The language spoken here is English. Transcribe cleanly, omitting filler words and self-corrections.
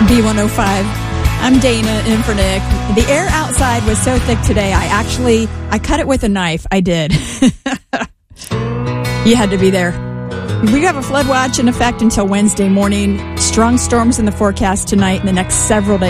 B105. I'm Dana in for Nick. The air outside was so thick today, I cut it with a knife. I did. You had to be there. We have a flood watch in effect until Wednesday morning. Strong storms in the forecast tonight and the next several days.